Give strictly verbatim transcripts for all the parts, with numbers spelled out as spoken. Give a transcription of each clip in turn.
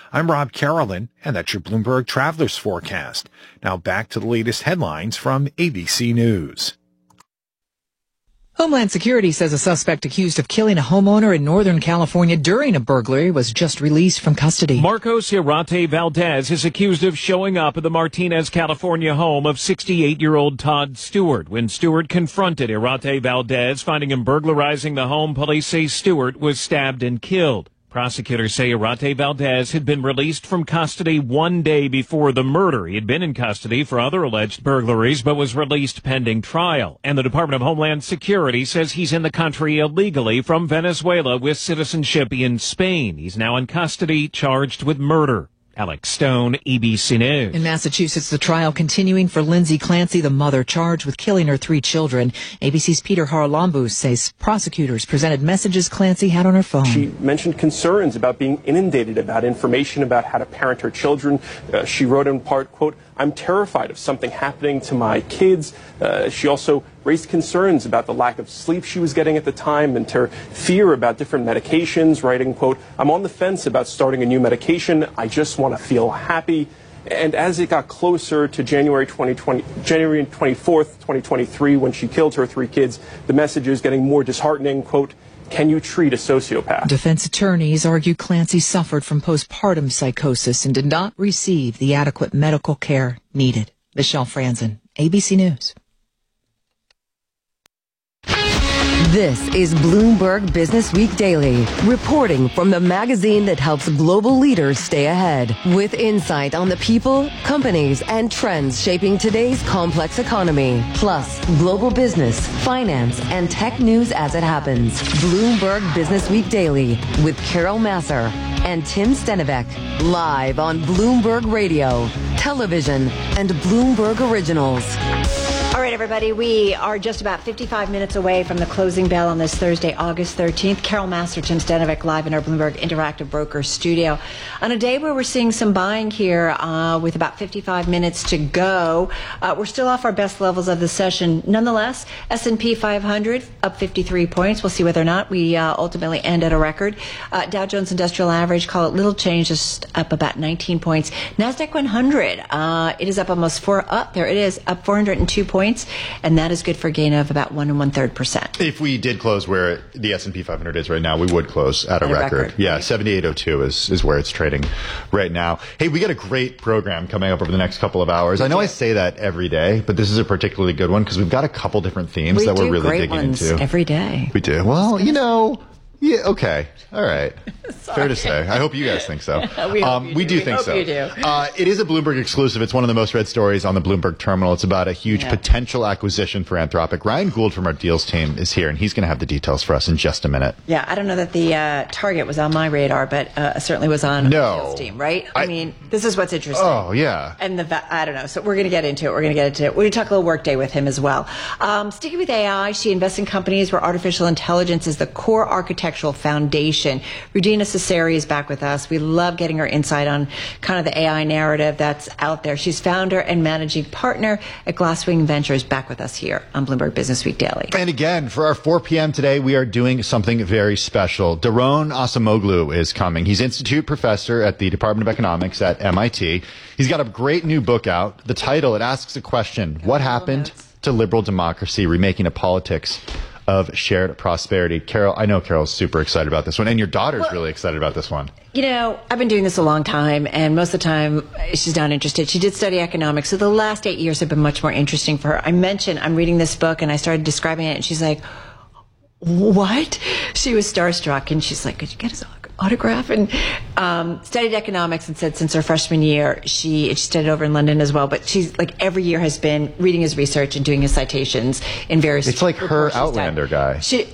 I'm Rob Carolyn, and that's your Bloomberg Travelers Forecast. Now back to the latest headlines from A B C News. Homeland Security says a suspect accused of killing a homeowner in Northern California during a burglary was just released from custody. Marcos Hirate Valdez is accused of showing up at the Martinez, California home of sixty-eight-year-old Todd Stewart. When Stewart confronted Hirate Valdez, finding him burglarizing the home, police say Stewart was stabbed and killed. Prosecutors say Hirate Valdez had been released from custody one day before the murder. He had been in custody for other alleged burglaries, but was released pending trial. And the Department of Homeland Security says he's in the country illegally from Venezuela with citizenship in Spain. He's now in custody, charged with murder. Alex Stone, A B C News. In Massachusetts, the trial continuing for Lindsay Clancy, the mother charged with killing her three children. A B C's Peter Haralambous says prosecutors presented messages Clancy had on her phone. She mentioned concerns about being inundated about information about how to parent her children. Uh, she wrote in part, quote, "I'm terrified of something happening to my kids." Uh, she also raised concerns about the lack of sleep she was getting at the time and her fear about different medications, writing, quote, "I'm on the fence about starting a new medication. I just want to feel happy." And as it got closer to January twenty twenty, January twenty-fourth, twenty twenty-three, when she killed her three kids, the message is getting more disheartening, quote, "Can you treat a sociopath?" Defense attorneys argue Clancy suffered from postpartum psychosis and did not receive the adequate medical care needed. Michelle Franzen, A B C News. This is Bloomberg Business Week Daily, reporting from the magazine that helps global leaders stay ahead, with insight on the people, companies, and trends shaping today's complex economy, plus global business, finance, and tech news as it happens. Bloomberg Business Week Daily with Carol Massar and Tim Stenivek, live on Bloomberg Radio, television, and Bloomberg Originals. All right, everybody, we are just about fifty-five minutes away from the closing bell on this Thursday, August thirteenth. Carol Massar, Tim Stenivek, live in our Bloomberg Interactive Brokers studio. On a day where we're seeing some buying here uh, with about fifty-five minutes to go, uh, we're still off our best levels of the session. Nonetheless, S and P five hundred up fifty-three points. We'll see whether or not we uh, ultimately end at a record. Uh, Dow Jones Industrial Average, call it little change, just up about nineteen points. NASDAQ one hundred, uh, it is up almost four, up, there it is, up four hundred two points. And that is good for a gain of about one and one third percent. If we did close where the S and P five hundred is right now, we would close at a, at a record. record. Yeah, seventy-eight oh two is, is where it's trading right now. Hey, we got a great program coming up over the next couple of hours. I know I say that every day, but this is a particularly good one because we've got a couple different themes we that we're really great digging ones into. Every day. We do. Well, you know. Yeah, okay. All right. Fair to say. I hope you guys think so. we um, we do, we think hope so. You do. Uh, it is a Bloomberg exclusive. It's one of the most read stories on the Bloomberg terminal. It's about a huge yeah. potential acquisition for Anthropic. Ryan Gould from our deals team is here, and he's going to have the details for us in just a minute. Yeah, I don't know that the uh, target was on my radar, but uh, certainly was on no. our deals team, right? I, I mean, this is what's interesting. Oh, yeah. And the I don't know. So we're going to get into it. We're going to get into it. We're going to talk a little Workday with him as well. Um, sticking with A I, she invests in companies where artificial intelligence is the core architectural foundation. Rudina Cesari is back with us. We love getting her insight on kind of the A I narrative that's out there. She's founder and managing partner at Glasswing Ventures, back with us here on Bloomberg Business Week Daily. And again, for our four p.m. today, we are doing something very special. Daron Acemoglu is coming. He's Institute Professor at the Department of Economics at M I T. He's got a great new book out. The title, it asks a question. What happened to liberal democracy? Remaking a politics of shared prosperity. Carol, I know Carol's super excited about this one, and your daughter's well, really excited about this one. You know, I've been doing this a long time, and most of the time she's not interested. She did study economics, so the last eight years have been much more interesting for her. I mentioned I'm reading this book, and I started describing it, and she's like, what? She was starstruck, and she's like, could you get his autograph? And um, studied economics and said since her freshman year, she, she studied over in London as well, but she's like every year has been reading his research and doing his citations in various... It's like her Outlander done. guy. She,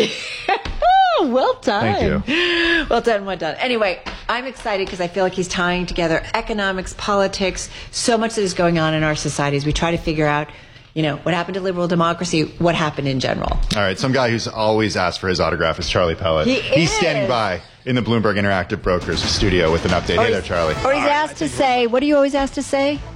oh, well done. Thank you. Well done, well done. Anyway, I'm excited because I feel like he's tying together economics, politics, so much that is going on in our society as we try to figure out, you know, what happened to liberal democracy, what happened in general. All right, some guy who's always asked for his autograph is Charlie Pellet. He He's is. standing by in the Bloomberg Interactive Brokers studio with an update. Or hey there, Charlie. Or he's asked to say, what do you always ask to say?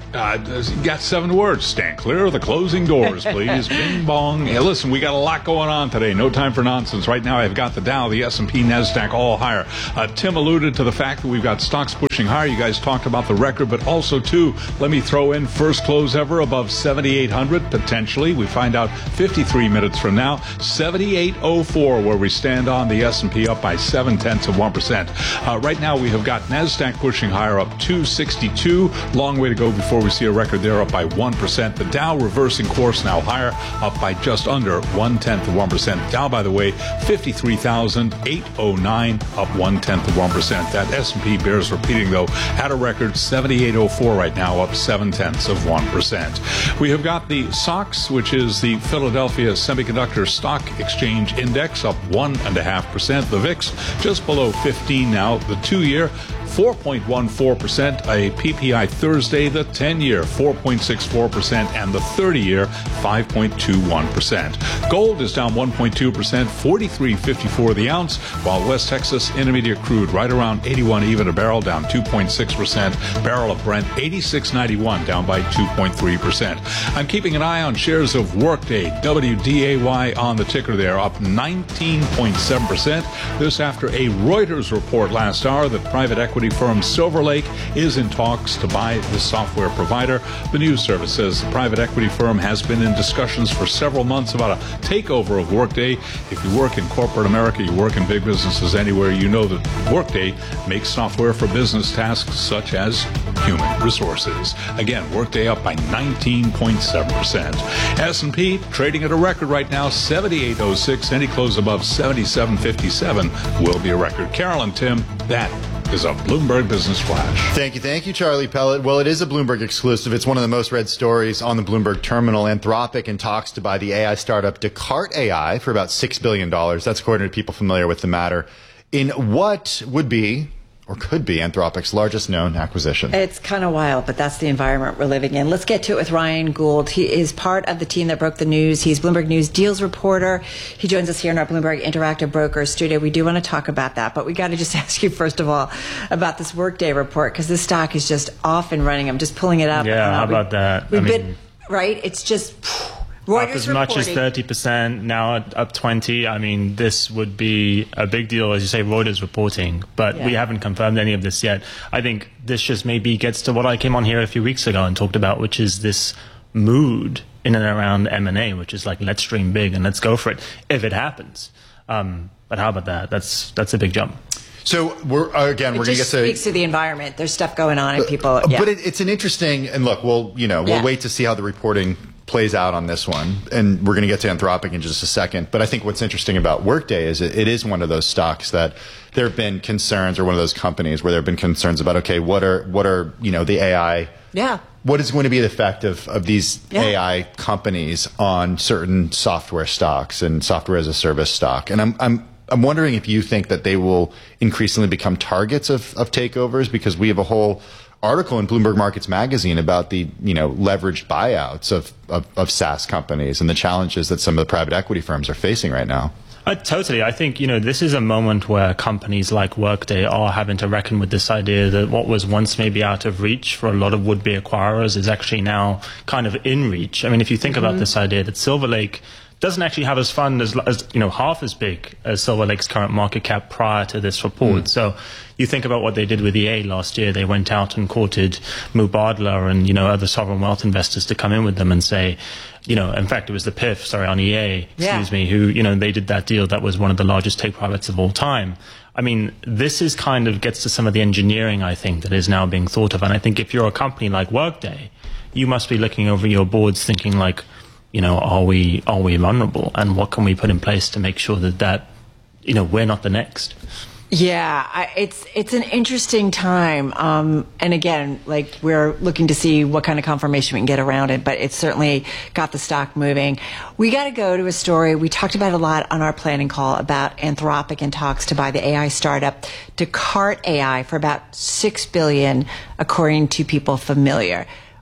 Uh, you got seven words. Stand clear of the closing doors, please. Bing bong. Hey, listen, we got a lot going on today. No time for nonsense. Right now, I've got the Dow, the S and P, NASDAQ all higher. Uh, Tim alluded to the fact that we've got stocks pushing higher. You guys talked about the record, but also, too, let me throw in first close ever above seventy-eight hundred, potentially. We find out fifty-three minutes from now. seventy-eight oh four, where we stand on the S and P, up by seven tenths of one percent. Uh, right now, we have got NASDAQ pushing higher, up two sixty-two. Long way to go before we see a record there, up by one percent. The Dow reversing course now higher, up by just under one-tenth of one percent. Dow, by the way, fifty-three thousand eight hundred nine, up one-tenth of one percent. That S and P bears repeating, though, at a record seventy-eight oh four right now, up seven-tenths of one percent. We have got the S O X, which is the Philadelphia Semiconductor Stock Exchange Index, up one point five percent. The V I X just below fifteen now. The two-year, four point one four percent. A P P I Thursday, the ten-year, four point six four percent, and the thirty-year, five point two one percent. Gold is down one point two percent, forty-three fifty-four the ounce, while West Texas Intermediate crude right around eighty-one even a barrel, down two point six percent. Barrel of Brent, eighty-six ninety-one, down by two point three percent. I'm keeping an eye on shares of Workday, W D A Y on the ticker there, up nineteen point seven percent. This after a Reuters report last hour that private equity firm Silver Lake is in talks to buy the software provider. The news service says the private equity firm has been in discussions for several months about a takeover of Workday. If you work in corporate America, you work in big businesses anywhere, you know that Workday makes software for business tasks such as human resources. Again, Workday up by nineteen point seven percent. S and P trading at a record right now, seventy-eight oh six. Any close above seventy-seven fifty-seven will be a record. Carol and Tim, that is a Bloomberg Business Flash. Thank you, thank you, Charlie Pellet. Well, it is a Bloomberg exclusive. It's one of the most read stories on the Bloomberg terminal. Anthropic in talks to buy the A I startup Descartes A I for about six billion dollars. That's according to people familiar with the matter. In what would be, or could be, Anthropic's largest known acquisition. It's kind of wild, but that's the environment we're living in. Let's get to it with Ryan Gould. He is part of the team that broke the news. He's Bloomberg News deals reporter. He joins us here in our Bloomberg Interactive Brokers studio. We do want to talk about that, but we got to just ask you first of all about this Workday report, because this stock is just off and running. I'm just pulling it up. Yeah, uh, how we, about that? We've I been, mean, right? It's just... Phew, Reuters up as much reporting. as thirty percent, now up twenty. I mean, this would be a big deal, as you say, Reuters reporting, but Yeah. we haven't confirmed any of this yet. I think this just maybe gets to what I came on here a few weeks ago and talked about, which is this mood in and around M and A, which is like, let's dream big and let's go for it, if it happens. Um, but how about that? That's that's a big jump. So we're uh, again, It we're going to just get to speaks to the environment. There's stuff going on, and people... Uh, yeah. But it, it's an interesting, and look, we'll, you know, we'll Yeah. wait to see how the reporting plays out on this one, and we're going to get to Anthropic in just a second. But I think what's interesting about Workday is it, it is one of those stocks that there have been concerns, or one of those companies where there have been concerns about, okay, what are, what are, you know, the A I, Yeah. what is going to be the effect of, of these Yeah. A I companies on certain software stocks and software as a service stock? And I'm, I'm, I'm wondering if you think that they will increasingly become targets of, of takeovers, because we have a whole article in Bloomberg Markets Magazine about the, you know, leveraged buyouts of, of, of SaaS companies and the challenges that some of the private equity firms are facing right now. Uh, totally. I think, you know, this is a moment where companies like Workday are having to reckon with this idea that what was once maybe out of reach for a lot of would-be acquirers is actually now kind of in reach. I mean, if you think mm-hmm. about this idea that Silver Lake doesn't actually have as fund as, as, you know, half as big as Silver Lake's current market cap prior to this report. Mm. So you think about what they did with E A last year. They went out and courted Mubadala and, you know, other sovereign wealth investors to come in with them and say, you know, in fact, it was the P I F, sorry, on E A, excuse yeah. me, who, you know, they did that deal that was one of the largest take privates of all time. I mean, this is kind of gets to some of the engineering, I think, that is now being thought of. And I think if you're a company like Workday, you must be looking over your boards thinking like, you know, are we are we vulnerable, and what can we put in place to make sure that that, you know, we're not the next. Yeah, I, it's it's an interesting time, um, and again, like we're looking to see what kind of confirmation we can get around it. But it's certainly got the stock moving. We got to go to a story we talked about a lot on our planning call about Anthropic and talks to buy the A I startup Descartes A I for about six billion dollars, according to people familiar.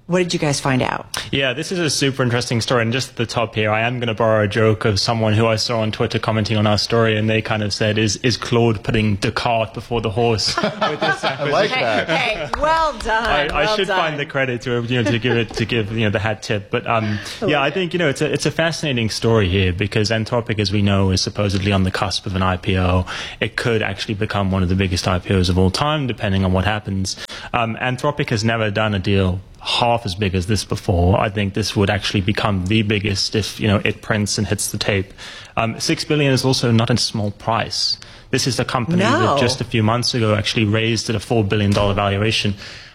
What did you guys find out? Yeah, this is a super interesting story. And just at the top here, I am going to borrow a joke of someone who I saw on Twitter commenting on our story, and they kind of said, is is Claude putting the cart before the horse? With this I like that. Hey, hey, well done. I, well I should done. find the credit to you know to give it to give you know the hat tip, but um yeah, I think you know it's a it's a fascinating story here because Anthropic, as we know, is supposedly on the cusp of an I P O. It could actually become one of the biggest I P Os of all time, depending on what happens. Um, Anthropic has never done a deal half as big as this before. I think this would actually become the biggest if you know it prints and hits the tape. Um, Six billion is also not a small price. This is a company No. that just a few months ago actually raised at a four billion dollar valuation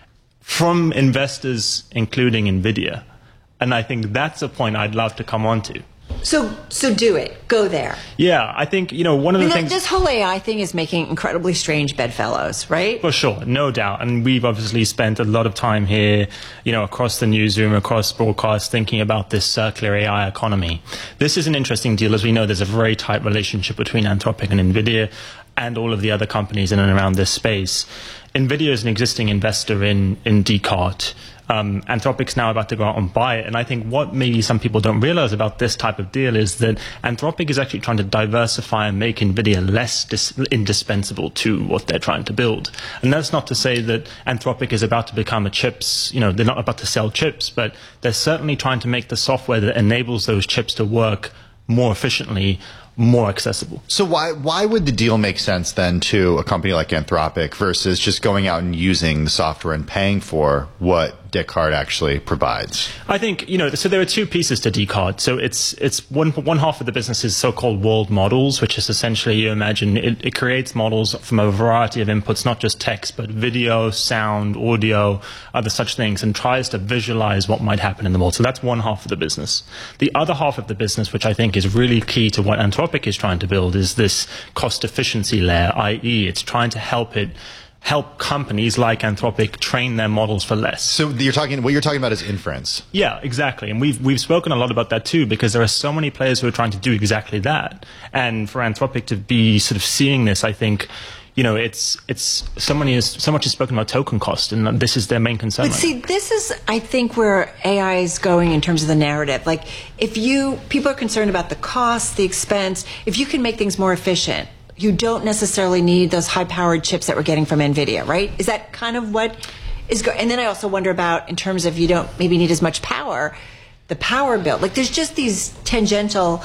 from investors, including NVIDIA. And I think that's a point I'd love to come on to. So, so do it. Go there. Yeah, I think, you know, one of I the mean, things... this whole A I thing is making incredibly strange bedfellows, right? For sure, no doubt. And we've obviously spent a lot of time here, you know, across the newsroom, across broadcast, thinking about this circular A I economy. This is an interesting deal. As we know, there's a very tight relationship between Anthropic and NVIDIA and all of the other companies in and around this space. NVIDIA is an existing investor in, in Descartes. Um, Anthropic's now about to go out and buy it. And I think what maybe some people don't realize about this type of deal is that Anthropic is actually trying to diversify and make NVIDIA less dis- indispensable to what they're trying to build. And that's not to say that Anthropic is about to become a chips, you know, they're not about to sell chips, but they're certainly trying to make the software that enables those chips to work more efficiently, more accessible. So why why would the deal make sense then to a company like Anthropic versus just going out and using the software and paying for what Descartes actually provides? I think, you know, so there are two pieces to Descartes. So it's it's one one half of the business is so-called world models, which is essentially, you imagine, it, it creates models from a variety of inputs, not just text, but video, sound, audio, other such things, and tries to visualize what might happen in the world. So that's one half of the business. The other half of the business, which I think is really key to what Anthropic is trying to build, is this cost efficiency layer, that is it's trying to help it help companies like Anthropic train their models for less. So you're talking, what you're talking about is inference. Yeah, exactly. And we've we've spoken a lot about that too, because there are so many players who are trying to do exactly that. And for Anthropic to be sort of seeing this, I think, you know, it's it's so many is so much is spoken about token cost, and this is their main concern. But right see, now. this is, I think, where A I is going in terms of the narrative. Like, if you people are concerned about the cost, the expense, if you can make things more efficient, you don't necessarily need those high-powered chips that we're getting from NVIDIA, right? Is that kind of what is going? And then I also wonder about, in terms of you don't maybe need as much power, the power bill. Like, there's just these tangential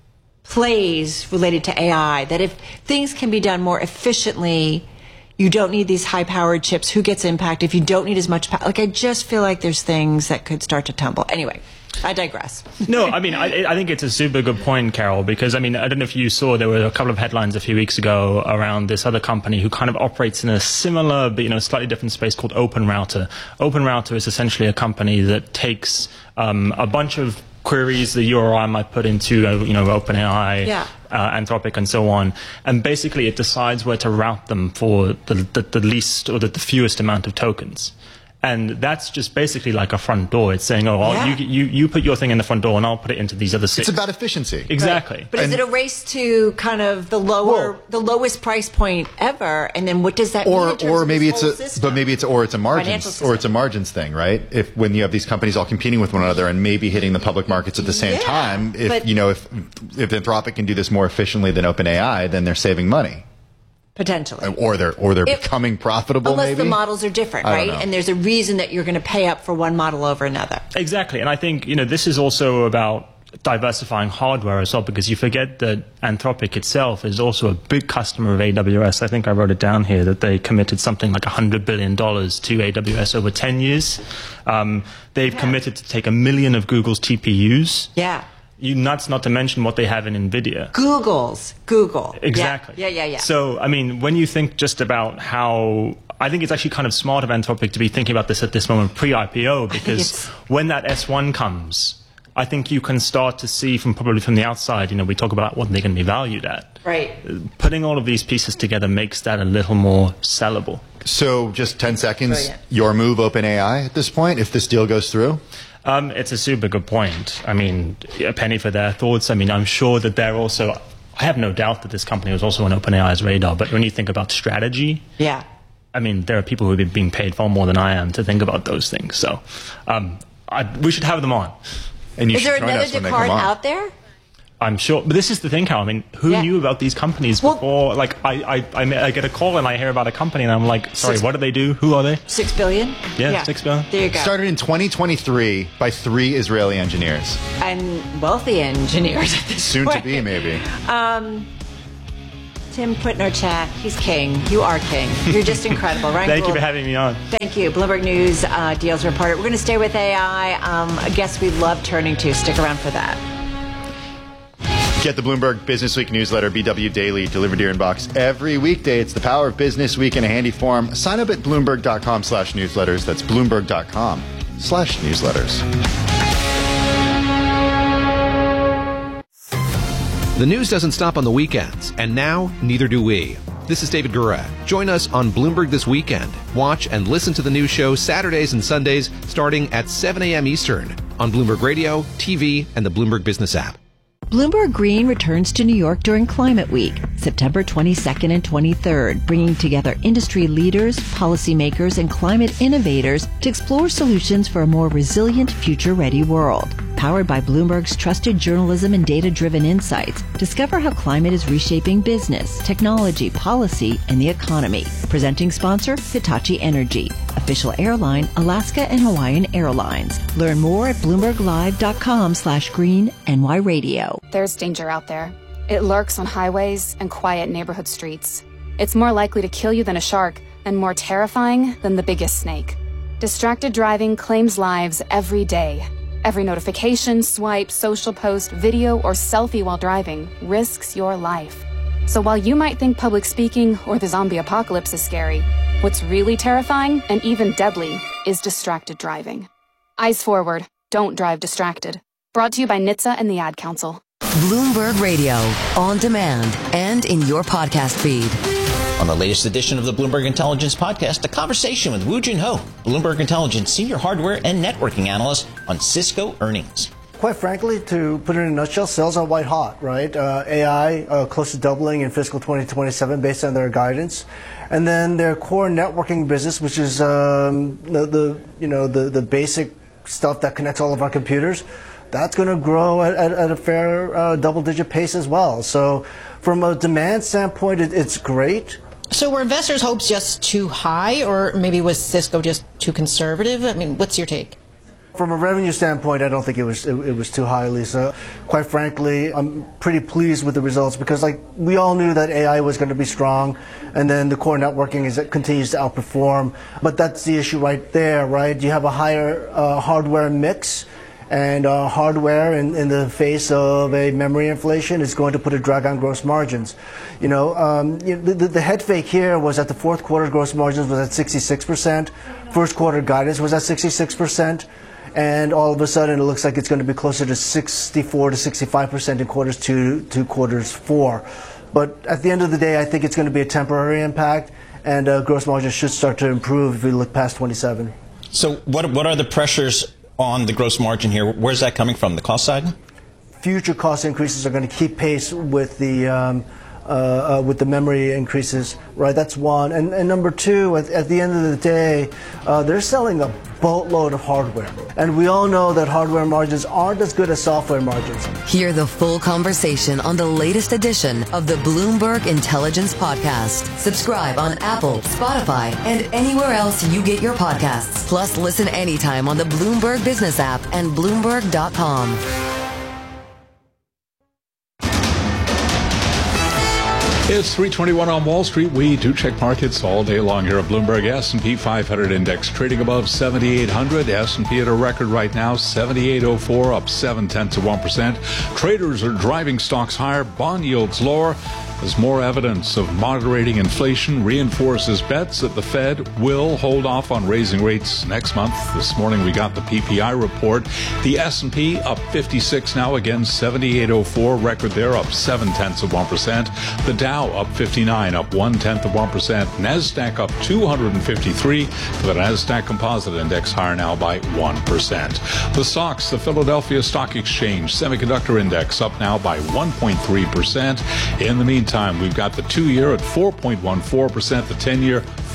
plays related to A I that if things can be done more efficiently, you don't need these high-powered chips. Who gets impacted if you don't need as much power? Like, I just feel like there's things that could start to tumble. Anyway. I digress. No, I mean, I, I think it's a super good point, Carol, because, I mean, I don't know if you saw, there were a couple of headlines a few weeks ago around this other company who kind of operates in a similar, but, you know, slightly different space called OpenRouter. OpenRouter is essentially a company that takes um, a bunch of queries the U R I might put into, uh, you know, OpenAI, yeah. uh, Anthropic, and so on, and basically it decides where to route them for the, the, the least or the, the fewest amount of tokens. And that's just basically like a front door. It's saying, oh, yeah. you, you you put your thing in the front door and I'll put it into these other six. It's about efficiency. Exactly. Right. But and is it a race to kind of the lower, well, the lowest price point ever? And then what does that or, mean in terms or of maybe this it's a, whole system? but maybe it's, or it's a margins, or it's a margins thing, right? If, when you have these companies all competing with one another and maybe hitting the public markets at the same yeah, time, if, but, you know, if, if Anthropic can do this more efficiently than OpenAI, then they're saving money. Potentially. Or they're, or they're If- becoming profitable, Unless maybe? the models are different, I don't right? know. And there's a reason that you're going to pay up for one model over another. Exactly. And I think, you know, this is also about diversifying hardware as well, because you forget that Anthropic itself is also a big customer of A W S. I think I wrote it down here that they committed something like one hundred billion dollars to A W S over ten years. Um, they've Yeah. committed to take a million of Google's T P Us. Yeah. You nuts not to mention what they have in NVIDIA. Google's. Google. Exactly. Yeah, yeah, yeah. yeah. So, I mean, when you think just about how, I think it's actually kind of smart of Anthropic to be thinking about this at this moment pre-I P O, because it's- when that S one comes, I think you can start to see from probably from the outside, you know, we talk about what they're going to be valued at. Right. Putting all of these pieces together makes that a little more sellable. So just ten seconds, Brilliant. your move, OpenAI, at this point, if this deal goes through? Um, it's a super good point. I mean, a penny for their thoughts. I mean, I'm sure that they're also, I have no doubt that this company was also on OpenAI's radar, but when you think about strategy, Yeah. I mean, there are people who are being paid far more than I am to think about those things. So um, I, we should have them on. And you Is should there join another us when they Descartes come on. out there? I'm sure, but this is the thing, Carol. I mean, who Yeah. knew about these companies Well- before? Like, I, I, I, I get a call and I hear about a company, and I'm like, sorry, Six- what do they do? Who are they? Six billion? Yeah, six billion. There you go. Started in twenty twenty-three by three Israeli engineers. And wealthy engineers at this Soon to point. be, maybe. Tim, put in our chat. He's king. You are king. You're just incredible. Ryan Thank you Gould. for having me on. Thank you. Bloomberg News uh, deals reporter. We're going to stay with A I. Um, a guest we love turning to. Stick around for that. Get the Bloomberg Business Week newsletter, B W Daily, delivered to your inbox every weekday. It's the power of Business Week in a handy form. Sign up at Bloomberg.com slash newsletters. That's Bloomberg.com slash newsletters. The news doesn't stop on the weekends, and now neither do we. This is David Gura. Join us on Bloomberg This Weekend. Watch and listen to the news show Saturdays and Sundays starting at seven a.m. Eastern on Bloomberg Radio, T V, and the Bloomberg Business app. Bloomberg Green returns to New York during Climate Week, September twenty-second and twenty-third, bringing together industry leaders, policymakers, and climate innovators to explore solutions for a more resilient, future-ready world. Powered by Bloomberg's trusted journalism and data-driven insights, discover how climate is reshaping business, technology, policy, and the economy. Presenting sponsor, Hitachi Energy. Official airline, Alaska and Hawaiian Airlines. Learn more at BloombergLive.com slash green NY Radio. There's danger out there. It lurks on highways and quiet neighborhood streets. It's more likely to kill you than a shark, and more terrifying than the biggest snake. Distracted driving claims lives every day. Every notification, swipe, social post, video, or selfie while driving risks your life. So while you might think public speaking or the zombie apocalypse is scary, what's really terrifying and even deadly is distracted driving. Eyes forward. Don't drive distracted. Brought to you by N H T S A and the Ad Council. Bloomberg Radio, on demand and in your podcast feed. On the latest edition of the Bloomberg Intelligence Podcast, a conversation with Woo Jin Ho, Bloomberg Intelligence Senior Hardware and Networking Analyst on Cisco earnings. Quite frankly, to put it in a nutshell, sales are white hot, right? Uh, A I uh, close to doubling in fiscal twenty twenty-seven based on their guidance. And then their core networking business, which is um, the, the, you know, the, the basic stuff that connects all of our computers, that's going to grow at, at, at a fair uh, double-digit pace as well. So from a demand standpoint, it, it's great. So were investors' hopes just too high, or maybe was Cisco just too conservative? I mean, what's your take? From a revenue standpoint, I don't think it was it, it was too high, Lisa. Quite frankly, I'm pretty pleased with the results because, like, we all knew that A I was going to be strong, and then the core networking is it continues to outperform. But that's the issue right there, right? You have a higher uh, hardware mix. And uh, hardware, in, in the face of a memory inflation, is going to put a drag on gross margins. You know, um, you know the, the head fake here was that the fourth quarter gross margins was at sixty-six percent. First quarter guidance was at sixty-six percent. And all of a sudden, it looks like it's going to be closer to sixty-four to sixty-five percent in quarters two to quarters four. But at the end of the day, I think it's going to be a temporary impact, and uh, gross margins should start to improve if we look past twenty-seven. So what what are the pressures on the gross margin here? Where's that coming from? The cost side? Future cost increases are going to keep pace with the um, uh, uh, with the memory increases, right? That's one. And, and number two, at, at the end of the day, uh, they're selling a boatload of hardware. And we all know that hardware margins aren't as good as software margins. Hear the full conversation on the latest edition of the Bloomberg Intelligence Podcast. Subscribe on Apple, Spotify, and anywhere else you get your podcasts. Plus, listen anytime on the Bloomberg Business app and Bloomberg dot com. It's three twenty-one on Wall Street. We do check markets all day long here at Bloomberg. S and P five hundred index trading above seventy-eight hundred. S and P at a record right now, seventy-eight oh four, up seven tenths of one percent. Traders are driving stocks higher, bond yields lower, as more evidence of moderating inflation reinforces bets that the Fed will hold off on raising rates next month. This morning we got the P P I report. The S and P up fifty-six now, again seventy-eight oh four, record there, up seven tenths of one percent. The Dow up fifty-nine, up one tenth of one percent. NASDAQ up two hundred fifty-three, for the NASDAQ Composite Index higher now by one percent. The S O X, the Philadelphia Stock Exchange Semiconductor Index, up now by one point three percent. In the meantime, we've got the two-year at four point one four percent, the ten-year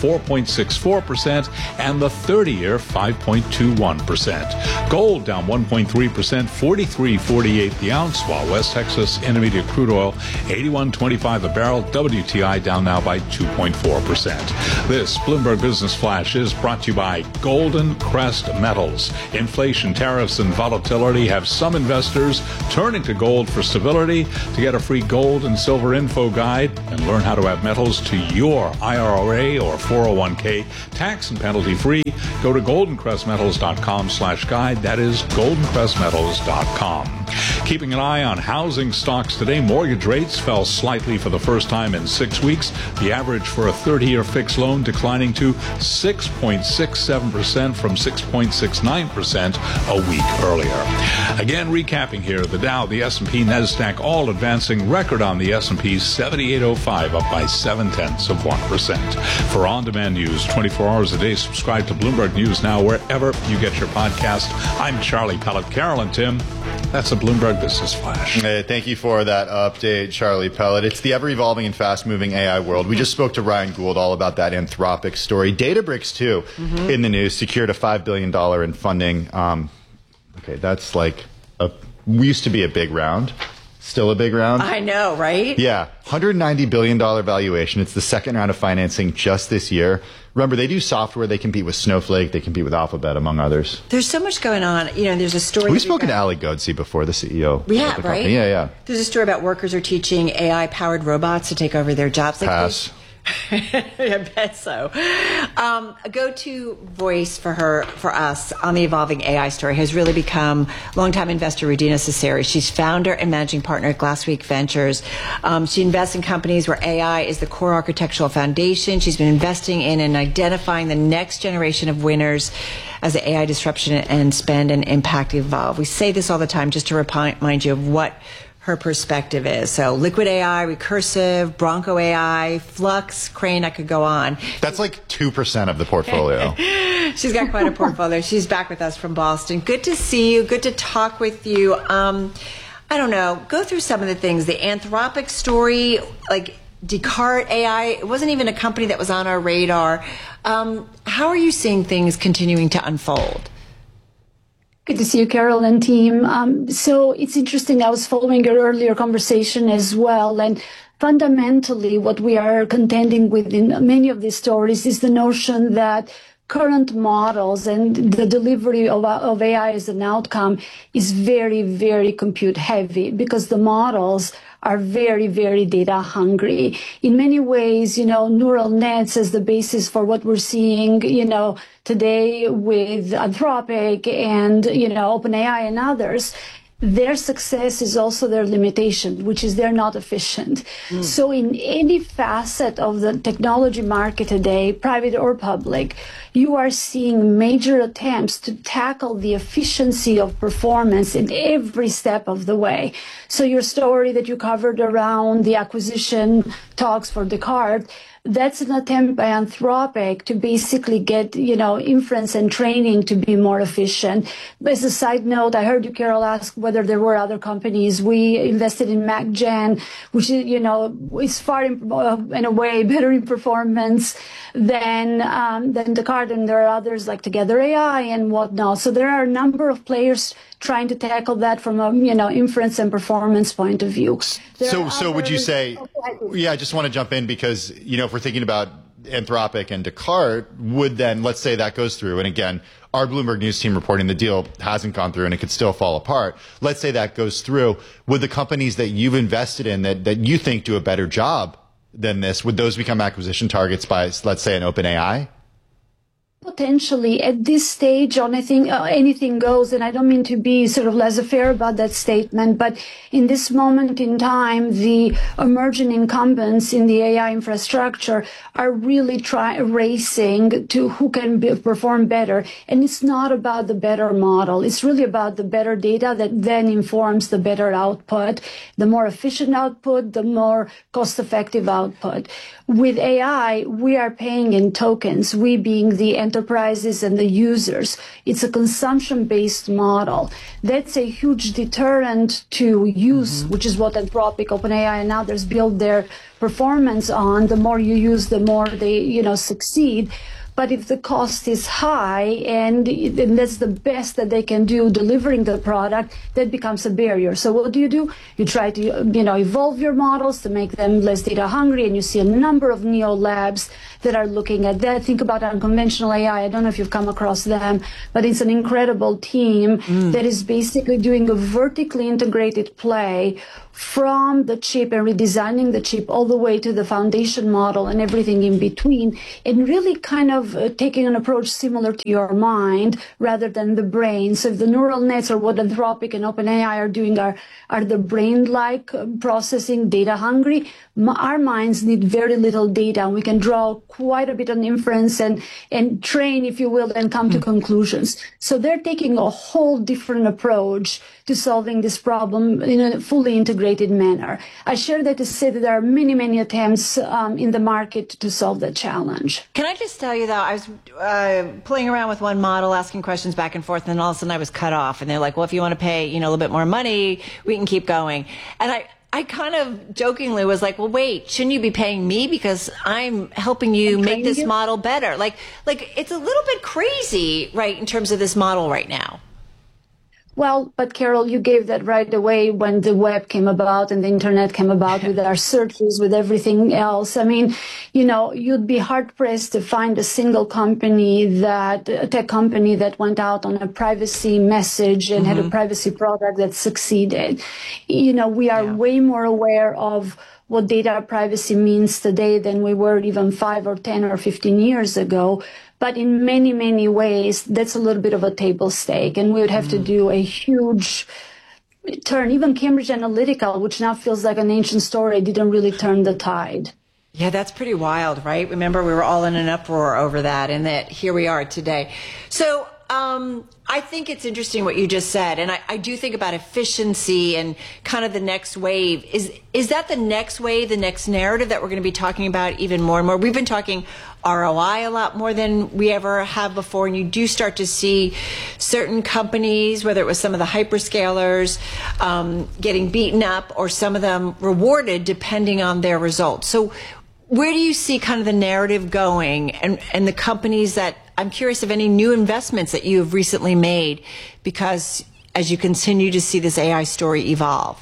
four point six four percent, and the thirty-year five point two one percent. Gold down one point three percent, forty-three forty-eight the ounce, while West Texas Intermediate crude oil eighty-one twenty-five a barrel. W T I down now by two point four percent. This Bloomberg Business Flash is brought to you by Golden Crest Metals. Inflation, tariffs, and volatility have some investors turning to gold for stability. To get a free gold and silver info guide and learn how to add metals to your I R A or four oh one k tax and penalty free, go to golden crest metals dot com slash guide. That is golden crest metals dot com. Keeping an eye on housing stocks today, mortgage rates fell slightly for the first time in six weeks. The average for a thirty-year fixed loan declining to six point six seven percent from six point six nine percent a week earlier. Again, recapping here, the Dow, the S and P, NASDAQ all advancing. Record on the S and P seventy-eight oh five, up by seven tenths of one percent. For on-demand news twenty-four hours a day, subscribe to Bloomberg News Now wherever you get your podcast. I'm Charlie Pellet. Carol and Tim, that's a Bloomberg Business Flash. Hey, thank you for that update, Charlie Pellet. It's the ever-evolving and fast-moving A I world. We just spoke to Ryan Gould all about that Anthropic story. Databricks, too, mm-hmm. in the news, secured a five billion dollars in funding. Um, okay, that's like, a, we used to be a big round. Still a big round. I know, right? Yeah, one hundred ninety billion dollars valuation. It's the second round of financing just this year. Remember, they do software. They compete with Snowflake. They compete with Alphabet, among others. There's so much going on. You know, there's a story. We've spoken to Ali Godsey before, the C E O. We have, right? Yeah, yeah. There's a story about workers are teaching A I-powered robots to take over their jobs. Like Pass. I bet so. Um, a go-to voice for her, for us, on the evolving A I story has really become longtime investor Rudina Cesari. She's founder and managing partner at Glassweek Ventures. Um, she invests in companies where A I is the core architectural foundation. She's been investing in and identifying the next generation of winners as the A I disruption and spend and impact evolve. We say this all the time just to remind you of what her perspective is. So Liquid A I, Recursive, Bronco A I, Flux, Crane, I could go on. That's like two percent of the portfolio. She's got quite a portfolio. She's back with us from Boston. Good to see you. Good to talk with you. Um, I don't know. Go through some of the things. The Anthropic story, like Descartes A I, it wasn't even a company that was on our radar. Um, how are you seeing things continuing to unfold? Good to see you, Carol and team. Um, so it's interesting. I was following your earlier conversation as well. And fundamentally, what we are contending with in many of these stories is the notion that current models and the delivery of, of A I as an outcome is very, very compute heavy because the models are very, very data hungry. In many ways, you know, neural nets as the basis for what we're seeing, you know, today with Anthropic and, you know, OpenAI and others. Their success is also their limitation, which is they're not efficient. Mm. So in any facet of the technology market today, private or public, you are seeing major attempts to tackle the efficiency of performance in every step of the way. So your story that you covered around the acquisition talks for Descartes, that's an attempt by Anthropic to basically get, you know, inference and training to be more efficient. As a side note, I heard you, Carol, ask whether there were other companies. We invested in MacGen, which is, you know, is far in, in a way better in performance than um, than Descartes, and there are others like Together A I and whatnot. So there are a number of players trying to tackle that from a, you know, inference and performance point of view. There so, so would you say, yeah, I just want to jump in because, you know, if we're thinking about Anthropic and Descartes, would then, let's say that goes through, and again, our Bloomberg News team reporting the deal hasn't gone through and it could still fall apart. Let's say that goes through. Would the companies that you've invested in that, that you think do a better job than this, would those become acquisition targets by, let's say, an OpenAI? Potentially at this stage on anything, uh, anything goes, and I don't mean to be sort of laissez-faire about that statement, but in this moment in time, the emerging incumbents in the A I infrastructure are really try, racing to who can be, perform better. And it's not about the better model. It's really about the better data that then informs the better output. The more efficient output, the more cost-effective output. With A I, we are paying in tokens, we being the enterprises and the users. It's a consumption-based model. That's a huge deterrent to use, mm-hmm. which is what Anthropic, OpenAI, and others build their performance on. The more you use, the more they, you know, succeed. But if the cost is high and, and that's the best that they can do delivering the product, that becomes a barrier. So what do you do? You try to, you know, evolve your models to make them less data hungry, and you see a number of neo labs that are looking at that. Think about unconventional A I. I don't know if you've come across them, but it's an incredible team mm. that is basically doing a vertically integrated play from the chip and redesigning the chip all the way to the foundation model and everything in between, and really kind of uh, taking an approach similar to your mind rather than the brain. So if the neural nets or what Anthropic and OpenAI are doing are, are the brain-like uh, processing, data hungry, m- our minds need very little data, and we can draw quite a bit of inference and, and train, if you will, and come mm. to conclusions. So they're taking a whole different approach to solving this problem in a fully integrated manner. I share that to say that there are many, many attempts um, in the market to solve that challenge. Can I just tell you, though, I was uh, playing around with one model, asking questions back and forth, and then all of a sudden I was cut off. And they're like, well, if you want to pay, you know, a little bit more money, we can keep going. And I, I kind of jokingly was like, well, wait, shouldn't you be paying me because I'm helping you I'm make this you. model better? Like, like it's a little bit crazy, right, in terms of this model right now. Well, but Carol, you gave that right away when the web came about and the internet came about with our searches, with everything else. I mean, you know, you'd be hard pressed to find a single company that, a tech company that went out on a privacy message and mm-hmm. had a privacy product that succeeded. You know, we are yeah. way more aware of what data privacy means today than we were even five or ten or fifteen years ago. But in many, many ways, that's a little bit of a table stake. And we would have mm. to do a huge turn. Even Cambridge Analytica, which now feels like an ancient story, didn't really turn the tide. Yeah, that's pretty wild, right? Remember, we were all in an uproar over that, and that here we are today. So um, I think it's interesting what you just said, and I, I do think about efficiency and kind of the next wave. Is is that the next wave, the next narrative that we're going to be talking about even more and more? We've been talking R O I a lot more than we ever have before, and you do start to see certain companies, whether it was some of the hyperscalers, um, getting beaten up, or some of them rewarded depending on their results. So where do you see kind of the narrative going, and, and the companies that, I'm curious of any new investments that you have recently made, because as you continue to see this A I story evolve?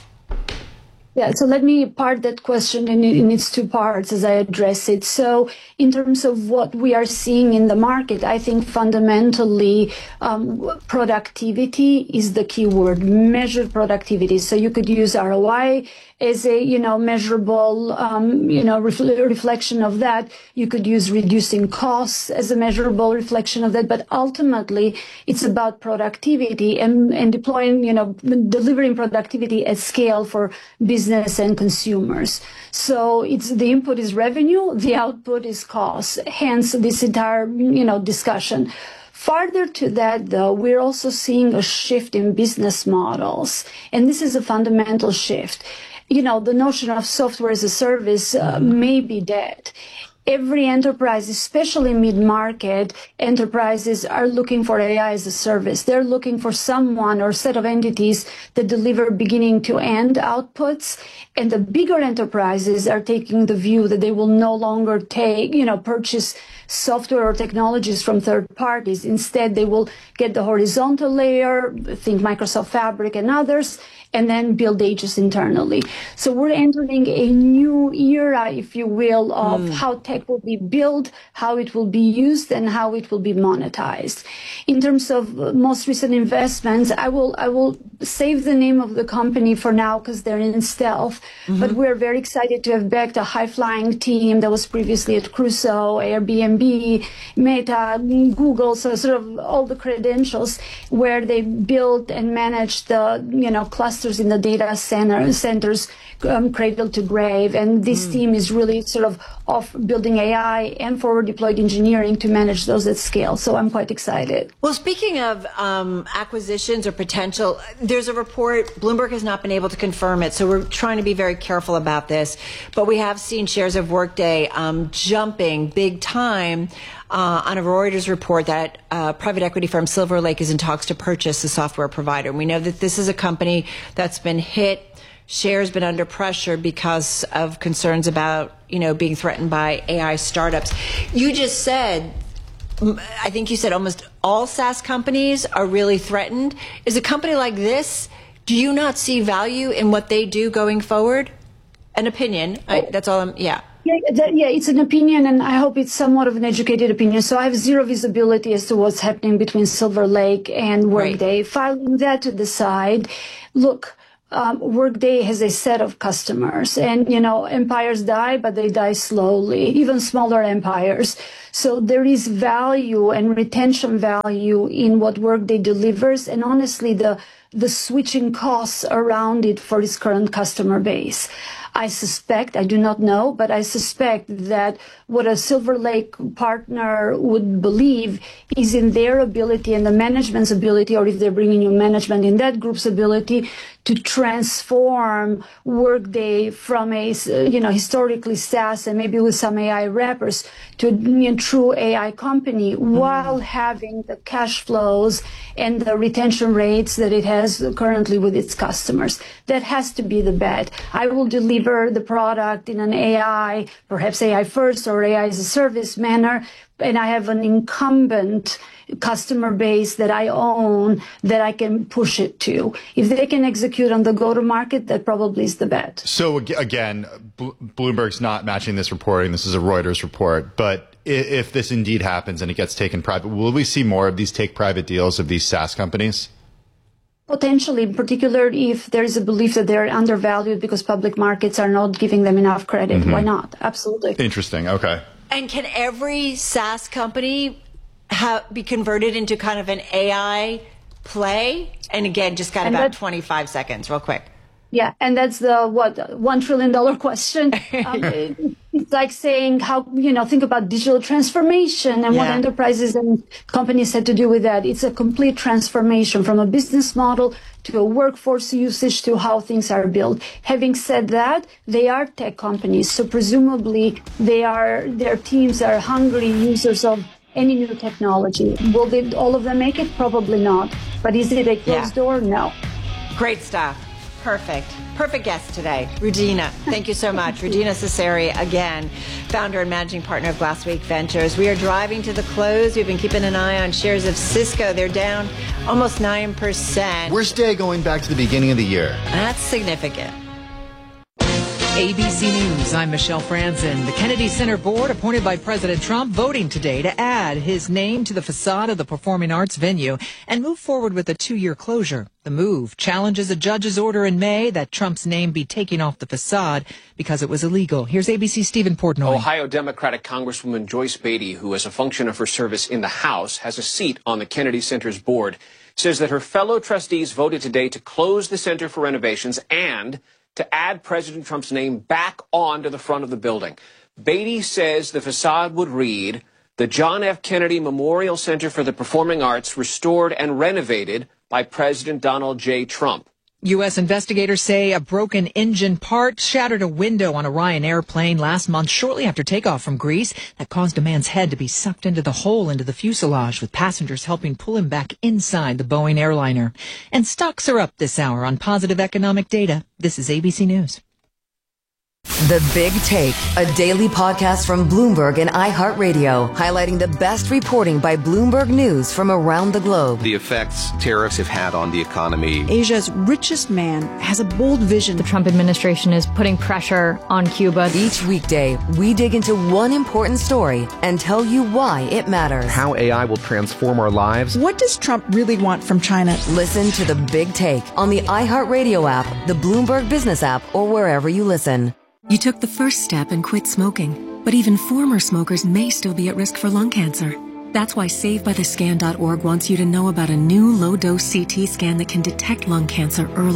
Yeah, so let me part that question in, in its two parts as I address it. So in terms of what we are seeing in the market, I think fundamentally um, productivity is the key word, measured productivity. So you could use R O I as a, you know, measurable, um, you know, refl- reflection of that. You could use reducing costs as a measurable reflection of that. But ultimately, it's about productivity and, and deploying, you know, delivering productivity at scale for business and consumers. So it's the input is revenue, the output is cost. Hence this entire, you know, discussion. Further to that, though, we're also seeing a shift in business models, and this is a fundamental shift. You know, the notion of software as a service uh, may be dead. Every enterprise, especially mid-market enterprises, are looking for A I as a service. They're looking for someone or set of entities that deliver beginning to end outputs. And the bigger enterprises are taking the view that they will no longer take, you know, purchase software or technologies from third parties. Instead, they will get the horizontal layer, think Microsoft Fabric and others, and then build agents internally. So we're entering a new era, if you will, of mm. how tech will be built, how it will be used, and how it will be monetized. In terms of most recent investments, I will I will save the name of the company for now because they're in stealth, mm-hmm. but we're very excited to have backed a high-flying team that was previously at Crusoe, Airbnb, Meta, Google, so sort of all the credentials where they built and managed the, you know, cluster in the data center centers, um, cradle to grave, and this mm. team is really sort of off building building A I and forward deployed engineering to manage those at scale. So I'm quite excited. Well, speaking of um, acquisitions or potential, there's a report, Bloomberg has not been able to confirm it, so we're trying to be very careful about this. But we have seen shares of Workday um, jumping big time uh, on a Reuters report that uh, private equity firm Silver Lake is in talks to purchase the software provider. And we know that this is a company that's been hit. Shares been under pressure because of concerns about, you know, being threatened by A I startups. You just said, I think you said almost all SaaS companies are really threatened. Is a company like this, do you not see value in what they do going forward? An opinion. I, that's all I'm, yeah. Yeah, that, yeah, it's an opinion, and I hope it's somewhat of an educated opinion. So I have zero visibility as to what's happening between Silver Lake and Workday. Right. Filing that to the side, look, Um, Workday has a set of customers, and, you know, empires die, but they die slowly, even smaller empires. So there is value and retention value in what Workday delivers, and honestly, the, the switching costs around it for its current customer base. I suspect, I do not know, but I suspect that what a Silver Lake partner would believe is in their ability and the management's ability, or if they're bringing in management, in that group's ability to transform Workday from a, you know, historically SaaS and maybe with some A I wrappers to a you know, true A I company, mm-hmm. while having the cash flows and the retention rates that it has currently with its customers. That has to be the bet. I will deliver the product in an A I, perhaps A I first or A I as a service manner, and I have an incumbent customer base that I own that I can push it to. If they can execute on the go-to-market, that probably is the bet. So again, Bloomberg's not matching this reporting. This is a Reuters report. But if this indeed happens and it gets taken private, will we see more of these take-private deals of these SaaS companies? Potentially, in particular, if there is a belief that they're undervalued because public markets are not giving them enough credit. Mm-hmm. Why not? Absolutely. Interesting. Okay. And can every SaaS company ha- be converted into kind of an A I play? And again, just got and about twenty-five seconds, real quick. Yeah, and that's the, what, one trillion dollar question. Um, it's like saying how, you know, think about digital transformation and yeah. what enterprises and companies had to do with that. It's a complete transformation from a business model to a workforce usage to how things are built. Having said that, they are tech companies, so presumably they are, their teams are hungry users of any new technology. Will they, all of them make it? Probably not. But is it a closed yeah. door? No. Great stuff. Perfect. Perfect guest today. Rudina, thank you so much. Rudina Cesari, again, founder and managing partner of Glassweek Ventures. We are driving to the close. We've been keeping an eye on shares of Cisco. They're down almost nine percent. Worst day going back to the beginning of the year. That's significant. A B C News, I'm Michelle Franzen. The Kennedy Center Board, appointed by President Trump, voting today to add his name to the facade of the performing arts venue and move forward with a two-year closure. The move challenges a judge's order in May that Trump's name be taken off the facade because it was illegal. Here's A B C's Stephen Portnoy. Ohio Democratic Congresswoman Joyce Beatty, who as a function of her service in the House has a seat on the Kennedy Center's board, says that her fellow trustees voted today to close the center for renovations and to add President Trump's name back onto the front of the building. Beatty says the facade would read, the John F. Kennedy Memorial Center for the Performing Arts, restored and renovated by President Donald J. Trump. U S investigators say a broken engine part shattered a window on a Ryanair plane last month shortly after takeoff from Greece. That caused a man's head to be sucked into the hole into the fuselage, with passengers helping pull him back inside the Boeing airliner. And stocks are up this hour on positive economic data. This is A B C News. The Big Take, a daily podcast from Bloomberg and iHeartRadio, highlighting the best reporting by Bloomberg News from around the globe. The effects tariffs have had on the economy. Asia's richest man has a bold vision. The Trump administration is putting pressure on Cuba. Each weekday, we dig into one important story and tell you why it matters. How A I will transform our lives. What does Trump really want from China? Listen to The Big Take on the iHeartRadio app, the Bloomberg Business app, or wherever you listen. You took the first step and quit smoking, but even former smokers may still be at risk for lung cancer. That's why Save By The Scan dot org wants you to know about a new low-dose C T scan that can detect lung cancer early.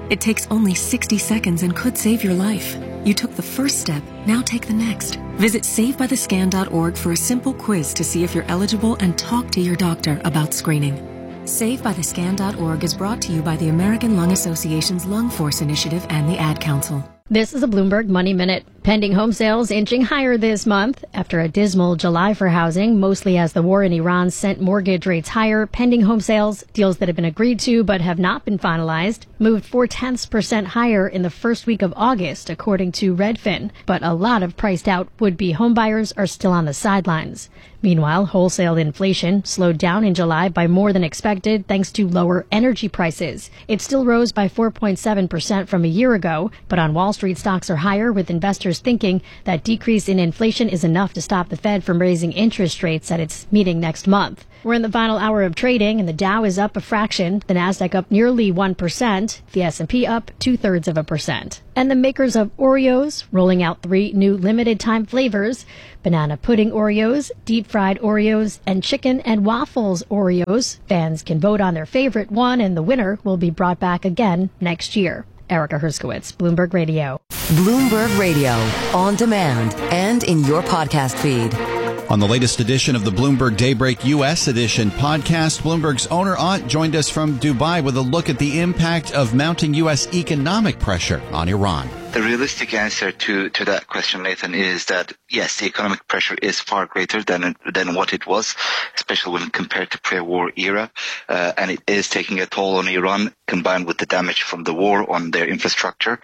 It takes only sixty seconds and could save your life. You took the first step, now take the next. Visit save by the scan dot org for a simple quiz to see if you're eligible and talk to your doctor about screening. save by the scan dot org is brought to you by the American Lung Association's Lung Force Initiative and the Ad Council. This is a Bloomberg Money Minute. Pending home sales inching higher this month after a dismal July for housing, mostly as the war in Iran sent mortgage rates higher. Pending home sales, deals that have been agreed to but have not been finalized, moved four-tenths percent higher in the first week of August, according to Redfin. But a lot of priced-out would-be homebuyers are still on the sidelines. Meanwhile, wholesale inflation slowed down in July by more than expected thanks to lower energy prices. It still rose by four point seven percent from a year ago, but on Wall Street, stocks are higher, with investors thinking that decrease in inflation is enough to stop the Fed from raising interest rates at its meeting next month. We're in the final hour of trading, and the Dow is up a fraction, the Nasdaq up nearly one percent, the S and P up two-thirds of a percent. And the makers of Oreos rolling out three new limited-time flavors: banana pudding Oreos, deep-fried Oreos, and chicken and waffles Oreos. Fans can vote on their favorite one, and the winner will be brought back again next year. Erica Herskowitz, Bloomberg Radio. Bloomberg Radio, on demand and in your podcast feed. On the latest edition of the Bloomberg Daybreak U S Edition podcast, Bloomberg's owner Aunt joined us from Dubai with a look at the impact of mounting U S economic pressure on Iran. The realistic answer to, to that question, Nathan, is that, yes, the economic pressure is far greater than than what it was, especially when compared to pre-war era, uh, and it is taking a toll on Iran, combined with the damage from the war on their infrastructure.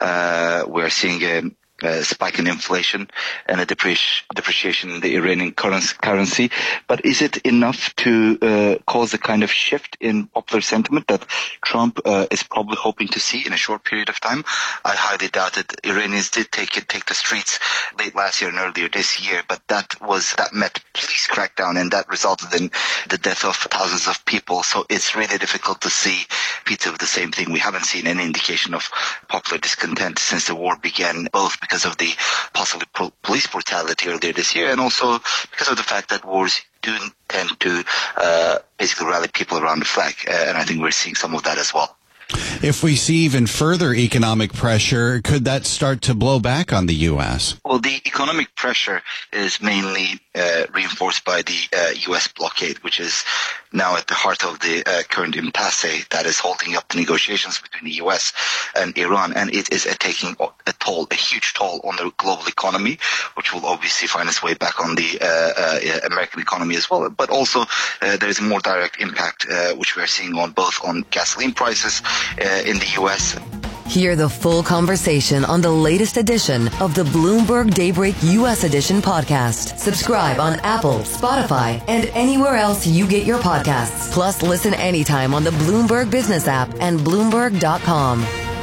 Uh, we're seeing a Uh, spike in inflation and a depreci- depreciation in the Iranian currency, currency. But is it enough to uh, cause the kind of shift in popular sentiment that Trump uh, is probably hoping to see in a short period of time? I highly doubt it. Iranians did take it, take the streets late last year and earlier this year, but that was that met police crackdown, and that resulted in the death of thousands of people. So it's really difficult to see repeats of the same thing. We haven't seen any indication of popular discontent since the war began, both because of the possible pro- police brutality earlier this year, and also because of the fact that wars do tend to uh, basically rally people around the flag, uh, and I think we're seeing some of that as well. If we see even further economic pressure, could that start to blow back on the U S? Well, the economic pressure is mainly uh, reinforced by the uh, U S blockade, which is now at the heart of the uh, current impasse that is holding up the negotiations between the U S and Iran, and it is uh, taking a toll, a huge toll on the global economy, which will obviously find its way back on the uh, uh, American economy as well. But also uh, there is a more direct impact, uh, which we are seeing on both on gasoline prices uh, in the U S. Hear the full conversation on the latest edition of the Bloomberg Daybreak U S Edition podcast. Subscribe on Apple, Spotify, and anywhere else you get your podcasts. Plus, listen anytime on the Bloomberg Business app and Bloomberg dot com.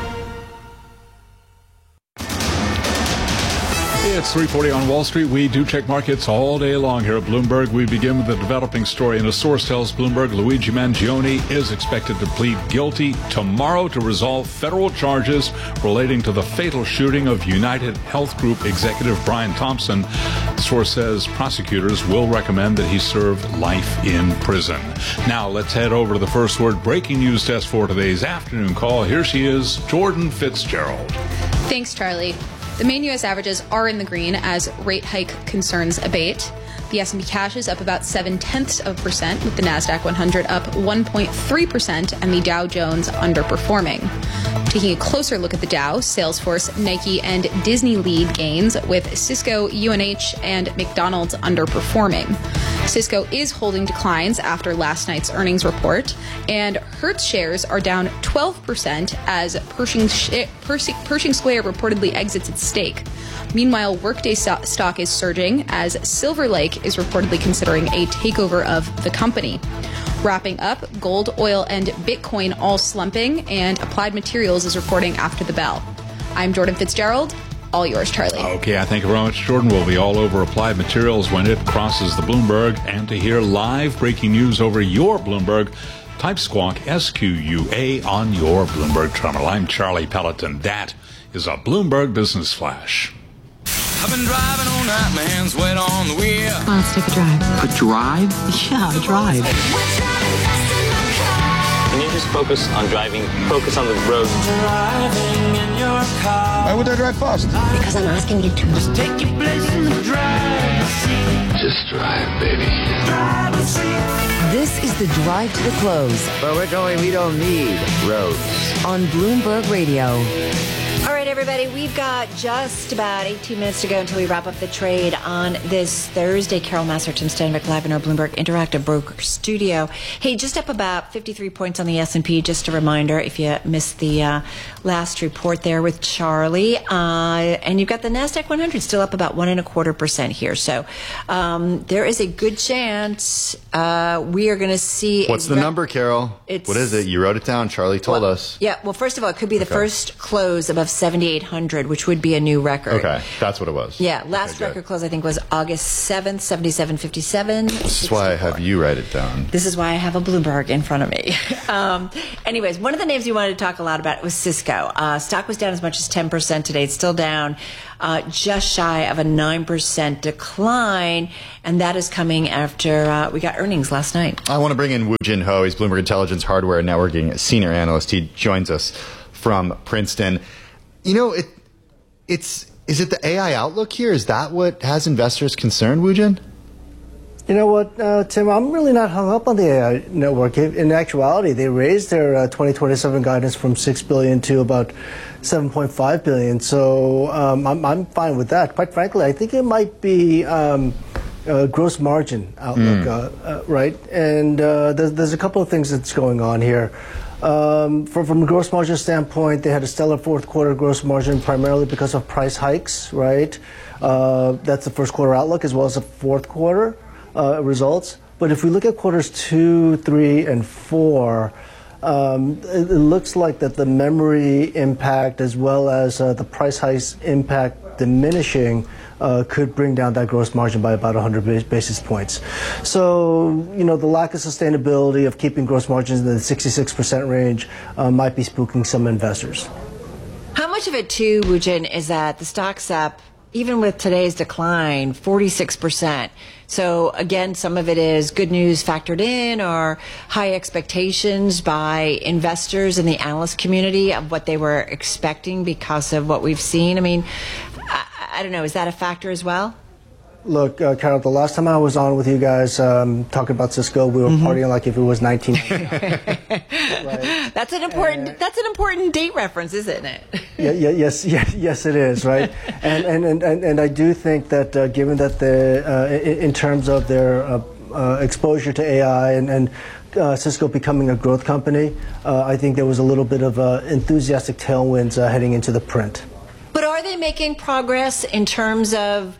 It's three forty on Wall Street. We do check markets all day long here at Bloomberg. We begin with a developing story, and a source tells Bloomberg Luigi Mangione is expected to plead guilty tomorrow to resolve federal charges relating to the fatal shooting of United Health Group executive Brian Thompson. The source says prosecutors will recommend that he serve life in prison. Now let's head over to the First Word breaking news desk for today's afternoon call. Here she is, Jordan Fitzgerald. Thanks, Charlie. The main U S averages are in the green as rate hike concerns abate. The S and P cash is up about seven-tenths of a percent, with the NASDAQ one hundred up one point three percent and the Dow Jones underperforming. Taking a closer look at the Dow, Salesforce, Nike, and Disney lead gains, with Cisco, U N H, and McDonald's underperforming. Cisco is holding declines after last night's earnings report, and Hertz shares are down twelve percent as Pershing, sh- Pershing, Pershing Square reportedly exits its stake. Meanwhile, Workday so- stock is surging as Silver Lake is reportedly considering a takeover of the company. Wrapping up, gold, oil, and Bitcoin all slumping, and Applied Materials is reporting after the bell. I'm Jordan Fitzgerald. All yours, Charlie. Okay, I thank you very much, Jordan. We'll be all over Applied Materials when it crosses the Bloomberg. And to hear live breaking news over your Bloomberg, type Squawk, S Q U A, on your Bloomberg terminal. I'm Charlie Pelleton. That is a Bloomberg Business Flash. I've been driving all night, my hands wet on the wheel. Come on, let's take a drive. A drive? Yeah, a drive. Can you just focus on driving, focus on the road? Driving in your car. Why would I drive fast? Because I'm asking you to. Just take your place in the driver's seat. Just drive, baby. Driver's seat. This is the Drive to the Close. But we're going, we don't need roads. On Bloomberg Radio. All right, everybody, we've got just about eighteen minutes to go until we wrap up the trade on this Thursday. Carol Massar, Tim Stenvick, live in our Bloomberg Interactive Broker Studio. Hey, just up about fifty-three points on the S and P. Just a reminder, if you missed the uh, last report there with Charlie. Uh, and you've got the NASDAQ one hundred still up about one and a quarter percent here. So um, there is a good chance uh, we are going to see. What's the rep- number, Carol? It's, what is it? You wrote it down. Charlie told well, us. Yeah, well, first of all, it could be the okay. first close above seventy-eight hundred, which would be a new record. Okay, that's what it was. Yeah, last okay, record close, I think, was August seventh, seventy-seven fifty-seven. This is why I have you write it down. This is why I have a Bloomberg in front of me. um, anyways, one of the names we wanted to talk a lot about was Cisco. Uh, stock was down as much as ten percent today. It's still down uh, just shy of a nine percent decline, and that is coming after uh, we got earnings last night. I want to bring in Woo Jin Ho. He's Bloomberg Intelligence Hardware and Networking Senior Analyst. He joins us from Princeton. You know, it, it's is it the A I outlook here? Is that what has investors concerned, Woojin? You know what, uh, Tim? I'm really not hung up on the A I network. In actuality, they raised their uh, twenty twenty-seven guidance from six billion dollars to about seven point five billion dollars. So um, I'm, I'm fine with that. Quite frankly, I think it might be um, a gross margin outlook, mm. uh, uh, right? And uh, there's, there's a couple of things that's going on here. Um, from, from a gross margin standpoint, they had a stellar fourth quarter gross margin primarily because of price hikes, right? Uh, that's the first quarter outlook as well as the fourth quarter uh, results. But if we look at quarters two, three, and four, um, it, it looks like that the memory impact as well as uh, the price hikes impact diminishing uh, could bring down that gross margin by about one hundred basis points. So, you know, the lack of sustainability of keeping gross margins in the sixty-six percent range uh, might be spooking some investors. How much of it, too, Woojin, is that the stock's up, even with today's decline, forty-six percent? So, again, some of it is good news factored in or high expectations by investors in the analyst community of what they were expecting because of what we've seen. I mean, I, I don't know. Is that a factor as well? Look, uh, Carol, the last time I was on with you guys um, talking about Cisco, we were mm-hmm. partying like if it was nineteen ninety-nine. Right? That's an important. And, that's an important date reference, isn't it? yeah, yeah, yes, yes, yes, it is, right? and, and and and I do think that uh, given that the uh, in, in terms of their uh, uh, exposure to A I and and uh, Cisco becoming a growth company, uh, I think there was a little bit of uh, enthusiastic tailwinds uh, heading into the print. But are they making progress in terms of,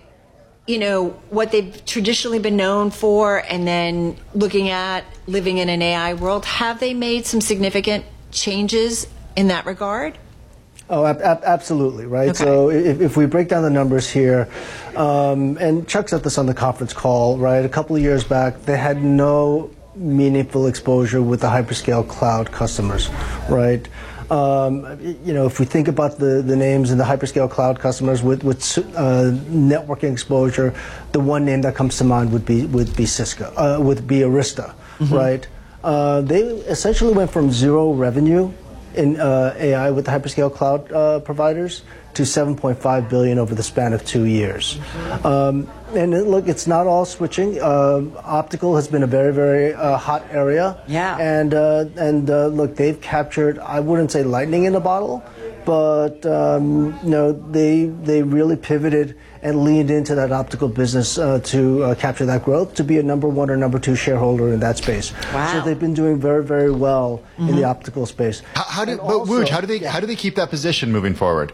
you know, what they've traditionally been known for, and then looking at living in an A I world? Have they made some significant changes in that regard? Oh, ab- ab- absolutely, right? Okay. So if, if we break down the numbers here, um, and Chuck said this on the conference call, right? A couple of years back, they had no meaningful exposure with the hyperscale cloud customers, right? Um, you know, if we think about the, the names in the hyperscale cloud customers with, with uh, networking exposure, the one name that comes to mind would be would be Cisco, uh, would be Arista, mm-hmm. right? Uh, they essentially went from zero revenue in uh, A I with the hyperscale cloud uh, providers to seven point five billion dollars over the span of two years. Mm-hmm. Um, and it, look, it's not all switching. Uh, optical has been a very, very uh, hot area. Yeah. And uh, and uh, look, they've captured, I wouldn't say lightning in a bottle, but um, you know, they they really pivoted and leaned into that optical business uh, to uh, capture that growth, to be a number one or number two shareholder in that space. Wow. So they've been doing very, very well mm-hmm. in the optical space. How, how do, but Wooj, how do they yeah. how do they keep that position moving forward?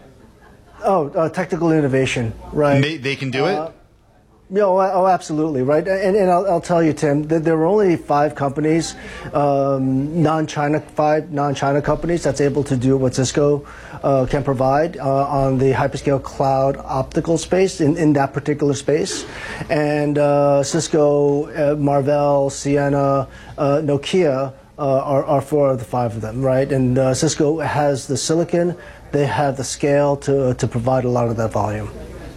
Oh, uh, technical innovation, right? They, they can do uh, it? Yeah, oh, oh, absolutely, right. And, and I'll, I'll tell you, Tim, that there are only five companies, um, non-China, five non-China companies that's able to do what Cisco uh, can provide uh, on the hyperscale cloud optical space in, in that particular space. And uh, Cisco, uh, Marvell, Ciena, uh, Nokia uh, are, are four of the five of them, right? And uh, Cisco has the silicon. They have the scale to to provide a lot of that volume.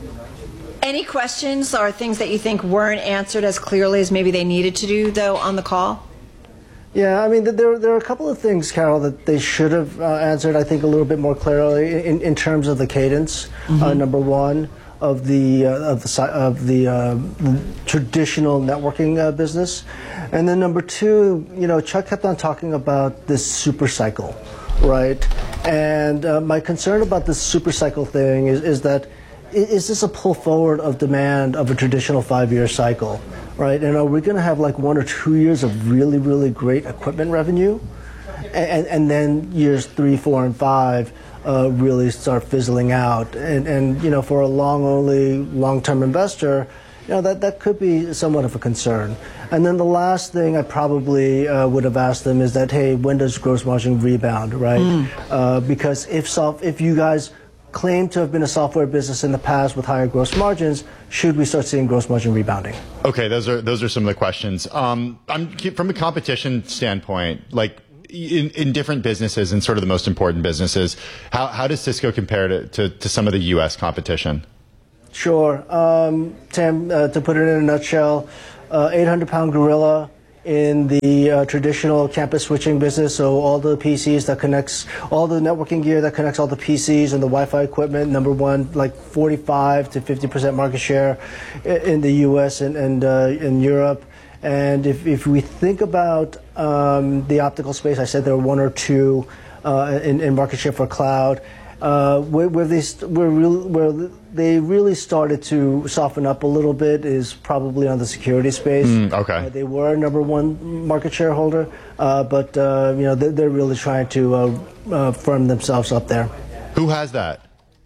Any questions or things that you think weren't answered as clearly as maybe they needed to do, though, on the call? Yeah, I mean, there there are a couple of things, Carol, that they should have uh, answered, I think, a little bit more clearly in, in terms of the cadence. Mm-hmm. Uh, number one, of the uh, of the of the, uh, the traditional networking uh, business, and then number two, you know, Chuck kept on talking about this super cycle, right? And uh, my concern about this super cycle thing is is that is this a pull forward of demand of a traditional five-year cycle? Right, and are we going to have like one or two years of really, really great equipment revenue, and, and then years three, four, and five uh, really start fizzling out? And, and you know, for a long-only, long-term investor, you know, that, that could be somewhat of a concern. And then the last thing I probably uh, would have asked them is that, hey, when does gross margin rebound, right? Mm. Uh, because if soft, if you guys claim to have been a software business in the past with higher gross margins, should we start seeing gross margin rebounding? Okay, those are those are some of the questions. Um, I'm, from a competition standpoint, like in, in different businesses and sort of the most important businesses, how, how does Cisco compare to, to, to some of the U S competition? Sure. Um, Tim, uh, to put it in a nutshell, uh, eight hundred pound gorilla in the uh, traditional campus switching business, so all the P Cs that connects, all the networking gear that connects all the P Cs and the Wi-Fi equipment, number one, like forty-five to fifty percent market share in the U S and, and uh, in Europe. And if, if we think about um, the optical space, I said there were one or two uh, in, in market share for cloud. Uh, where, where, they st- where, real, where they really started to soften up a little bit is probably on the security space. Mm, okay. Uh, they were number one market shareholder, uh, but uh, you know they're, they're really trying to uh, uh, firm themselves up there. Who has that?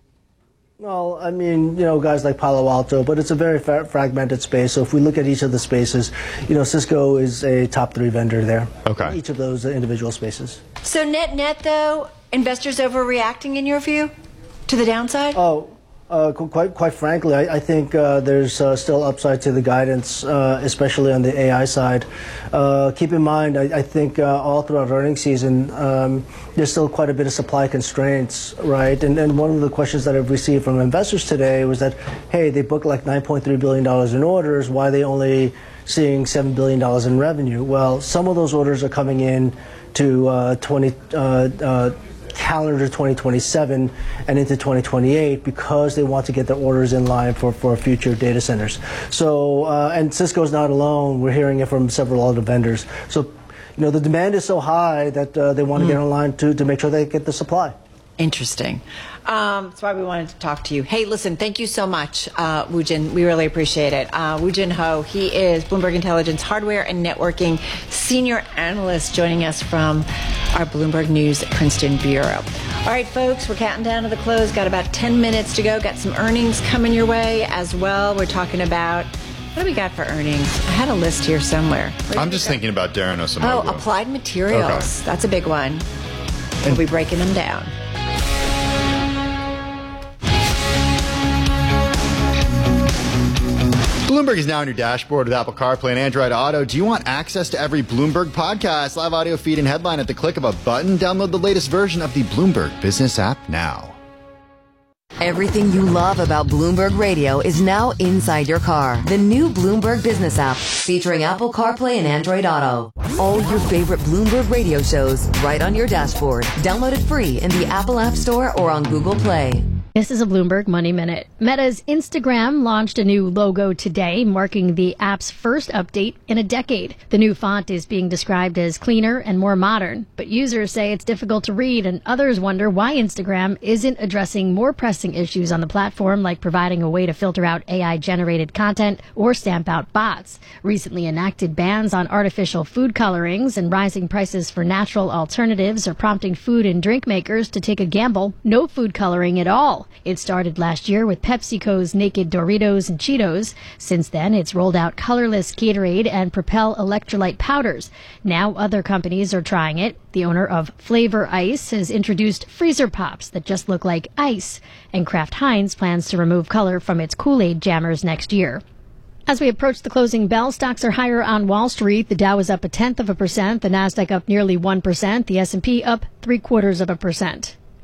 Well, I mean, you know, guys like Palo Alto, but it's a very fa- fragmented space. So if we look at each of the spaces, you know, Cisco is a top three vendor there. Okay. In each of those individual spaces. So net net though, investors overreacting in your view to the downside? Oh, uh, quite quite frankly, I, I think uh, there's uh, still upside to the guidance, uh, especially on the A I side. Uh, keep in mind, I, I think uh, all throughout earnings season, um, there's still quite a bit of supply constraints, right? And, and one of the questions that I've received from investors today was that, hey, they booked like nine point three billion dollars in orders. Why are they only seeing seven billion dollars in revenue? Well, some of those orders are coming in to uh, twenty. Uh, uh, calendar twenty twenty-seven and into twenty twenty-eight because they want to get their orders in line for, for future data centers. So, uh, and Cisco's not alone. We're hearing it from several other vendors. So, you know, the demand is so high that uh, they want to mm. get in line to, to make sure they get the supply. Interesting. Um, that's why we wanted to talk to you. Hey, listen, thank you so much, uh, Woo Jin. We really appreciate it. Uh, Woo Jin Ho, he is Bloomberg Intelligence hardware and networking senior analyst joining us from our Bloomberg News Princeton Bureau. All right, folks, we're counting down to the close. Got about ten minutes to go. Got some earnings coming your way as well. We're talking about, what do we got for earnings? I had a list here somewhere. I'm just thinking about Darren Osamogu. Oh, Applied Materials. Okay. That's a big one. We'll be breaking them down. Bloomberg is now on your dashboard with Apple CarPlay and Android Auto. Do you want access to every Bloomberg podcast, live audio feed, and headline at the click of a button? Download the latest version of the Bloomberg Business app now. Everything you love about Bloomberg Radio is now inside your car. The new Bloomberg Business app featuring Apple CarPlay and Android Auto. All your favorite Bloomberg Radio shows right on your dashboard. Download it free in the Apple App Store or on Google Play. This is a Bloomberg Money Minute. Meta's Instagram launched a new logo today, marking the app's first update in a decade. The new font is being described as cleaner and more modern, but users say it's difficult to read, and others wonder why Instagram isn't addressing more pressing issues on the platform, like providing a way to filter out A I-generated content or stamp out bots. Recently enacted bans on artificial food colorings and rising prices for natural alternatives are prompting food and drink makers to take a gamble. No food coloring at all. It started last year with PepsiCo's Naked Doritos and Cheetos. Since then, it's rolled out colorless Gatorade and Propel electrolyte powders. Now other companies are trying it. The owner of Flavor Ice has introduced freezer pops that just look like ice. And Kraft Heinz plans to remove color from its Kool-Aid jammers next year. As we approach the closing bell, stocks are higher on Wall Street. The Dow is up a tenth of a percent. The Nasdaq up nearly one percent. The S and P up three quarters of a percent.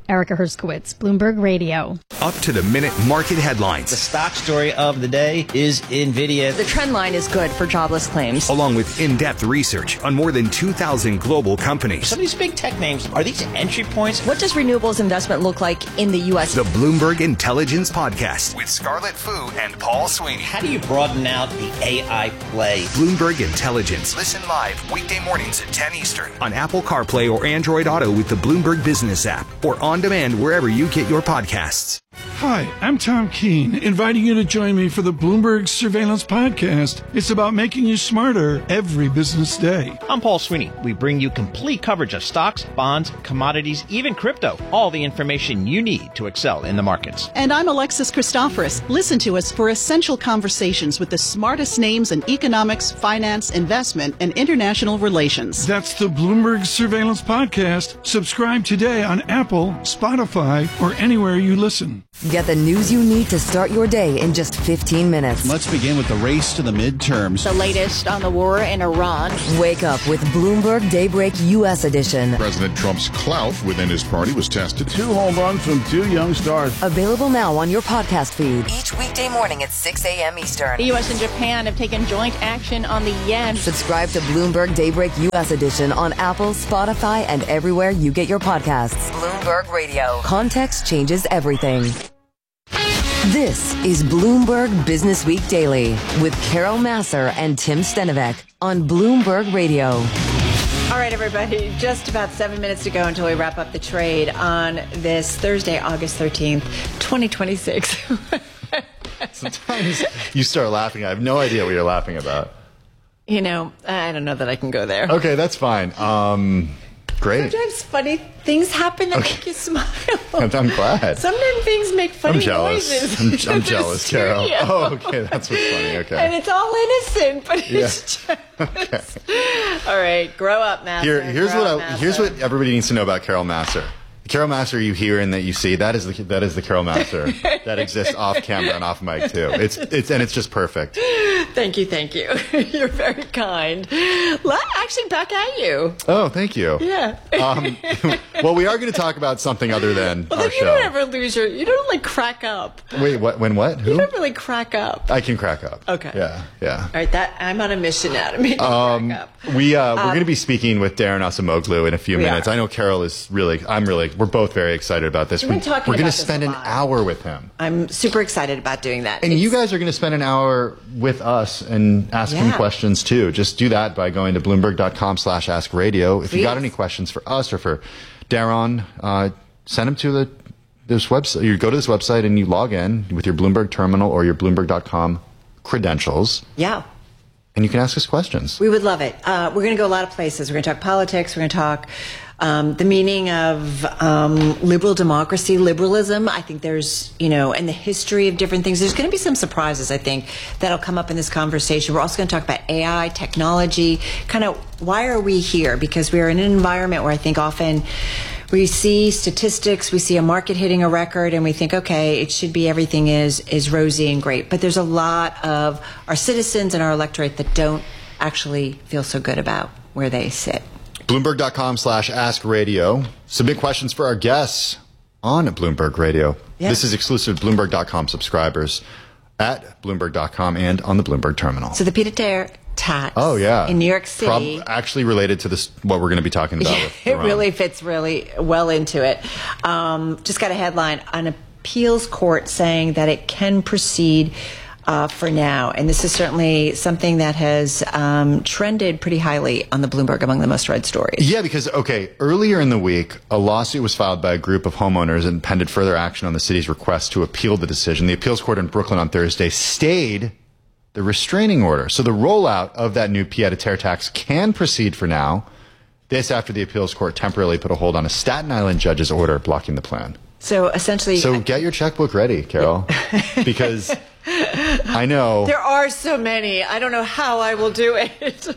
Erica Herskowitz, Bloomberg Radio. Up to the minute market headlines. The stock story of the day is NVIDIA. The trend line is good for jobless claims. Along with in-depth research on more than two thousand global companies. Some of these big tech names, are these entry points? What does renewables investment look like in the U S? The Bloomberg Intelligence Podcast with Scarlett Fu and Paul Sweeney. How do you broaden out the A I play? Bloomberg Intelligence. Listen live weekday mornings at ten Eastern on Apple CarPlay or Android Auto with the Bloomberg Business app or on demand wherever you get your podcasts. Hi, I'm Tom Keene, inviting you to join me for the Bloomberg Surveillance Podcast. It's about making you smarter every business day. I'm Paul Sweeney. We bring you complete coverage of stocks, bonds, commodities, even crypto. All the information you need to excel in the markets. And I'm Alexis Christoforous. Listen to us for essential conversations with the smartest names in economics, finance, investment, and international relations. That's the Bloomberg Surveillance Podcast. Subscribe today on Apple, Spotify, or anywhere you listen. Get the news you need to start your day in just fifteen minutes. Let's begin with the race to the midterms. The latest on the war in Iran. Wake up with Bloomberg Daybreak U S Edition. President Trump's clout within his party was tested. Two home runs from two young stars. Available now on your podcast feed. Each weekday morning at six a.m. Eastern. The U S and Japan have taken joint action on the yen. Subscribe to Bloomberg Daybreak U S Edition on Apple, Spotify, and everywhere you get your podcasts. Bloomberg Radio. Context changes everything. This is Bloomberg Business Week Daily with Carol Massar and Tim Stenovec on Bloomberg Radio. All right, everybody, just about seven minutes to go until we wrap up the trade on this Thursday, August thirteenth, twenty twenty-six. Sometimes you start laughing. I have no idea what you're laughing about. You know, I don't know that I can go there. Okay, that's fine. Um, great. Sometimes funny things happen that Okay. make you smile. I'm, I'm glad. Sometimes things make funny I'm jealous. noises. I'm, I'm jealous, Carol. studio. Oh, okay, that's what's funny. Okay. And it's all innocent, but it's Yeah. just... All right, grow up, Master. Here, here's grow what up, I, Master. here's what everybody needs to know about Carol Massar. The Carol Massar you hear and that you see, that is the that is the Carol Massar that exists off camera and off mic too. It's it's and it's just perfect. Thank you, thank you. You're very kind. La- Actually, back at you. Oh, thank you. Yeah. Um, well, we are going to talk about something other than Well, our then you show. don't ever lose your... You don't, like, crack up. Wait, what? When what? Who? You don't really crack up. I can crack up. Okay. Yeah, yeah. All right, that I'm on a mission now to make you Um, crack up. we uh, we're Um, going to be speaking with Darren Acemoglu in a few we minutes. are. I know Carol is really. I'm really. We're both very excited about this. We've been We- talking we're gonna about this spend a an lot. hour with him, I'm super excited about doing that. and It's- you guys are going to spend an hour with us and asking Yeah. questions too. Just do that by going to bloomberg dot com slash ask radio. If you got Please. any questions for us or for Darren, uh, send them to the this website. You go to this website and you log in with your Bloomberg terminal or your bloomberg dot com credentials, Yeah. and you can ask us questions. We would love it. Uh, we're going to go a lot of places. We're going to talk politics. We're going to talk um, the meaning of um, liberal democracy, liberalism. I think there's, you know, and the history of different things. There's going to be some surprises, I think, that'll come up in this conversation. We're also going to talk about A I, technology, kind of why are we here? Because we're in an environment where I think often we see statistics, we see a market hitting a record, and we think, okay, it should be everything is is rosy and great. But there's a lot of our citizens and our electorate that don't actually feel so good about where they sit. bloomberg dot com slash ask radio. Submit questions for our guests on Bloomberg Radio. Yeah. This is exclusive to Bloomberg dot com subscribers at bloomberg dot com and on the Bloomberg terminal. So the pied-à-terre tax Oh, yeah. in New York City. Prob- actually related to this, what we're going to be talking about. Yeah, with it Iran. really fits really well into it. Um, just got a headline, an appeals court saying that it can proceed uh, for now. And this is certainly something that has um, trended pretty highly on the Bloomberg among the most read stories. Yeah, because, okay, earlier in the week, a lawsuit was filed by a group of homeowners and pending further action on the city's request to appeal the decision. The appeals court in Brooklyn on Thursday stayed the restraining order. So the rollout of that new pied-à-terre tax can proceed for now. This after the appeals court temporarily put a hold on a Staten Island judge's order blocking the plan. So essentially... So get your checkbook ready, Carol, because I know There are so many. I don't know how I will do it.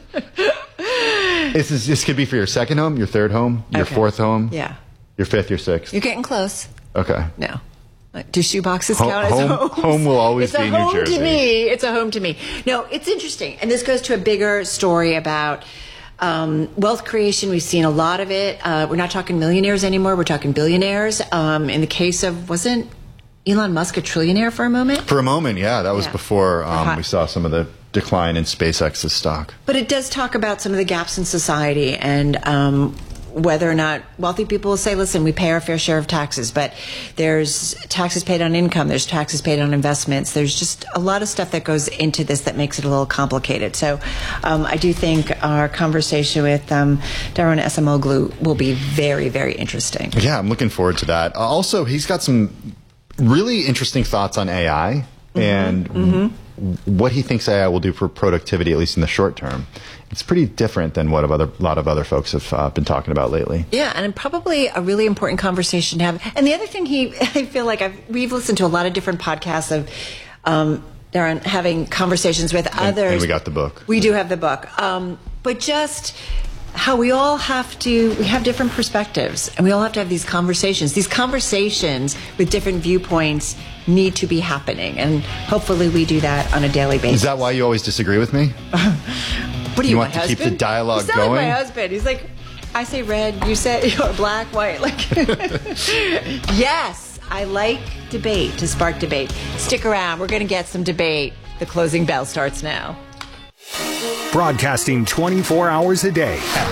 this is this could be for your second home, your third home, your Okay. fourth home, Yeah. your fifth, your sixth. You're getting close. Okay. No. Do shoeboxes Ho- count as home- homes? home will always it's be a New home Jersey. to me. It's a home to me. No, it's interesting. And this goes to a bigger story about Um, wealth creation, we've seen a lot of it. Uh, we're not talking millionaires anymore. We're talking billionaires. Um, in the case of, wasn't Elon Musk a trillionaire for a moment? For a moment, yeah. That was Yeah. before um, Uh-huh. we saw some of the decline in SpaceX's stock. But it does talk about some of the gaps in society and um, whether or not wealthy people will say, listen, we pay our fair share of taxes, but there's taxes paid on income, there's taxes paid on investments, there's just a lot of stuff that goes into this that makes it a little complicated. So um, I do think our conversation with um, Daron Acemoglu will be very, very interesting. Yeah, I'm looking forward to that. Uh, also, he's got some really interesting thoughts on A I mm-hmm. and mm-hmm. what he thinks A I will do for productivity, at least in the short term. It's pretty different than what a other, lot of other folks have uh, been talking about lately. Yeah, and probably a really important conversation to have. And the other thing he, I feel like I've, we've listened to a lot of different podcasts of um, Daron having conversations with And, others. and we got the book. We do have the book. Um, but just how we all have to, we have different perspectives, and we all have to have these conversations. These conversations with different viewpoints need to be happening, and hopefully we do that on a daily basis. Is that why you always disagree with me? What do you, you my want to husband? keep the dialogue you sound going? like my husband. He's like, I say red, you say or black, white. Like, yes, I like debate to spark debate. Stick around. We're going to get some debate. The closing bell starts now. Broadcasting twenty-four hours a day.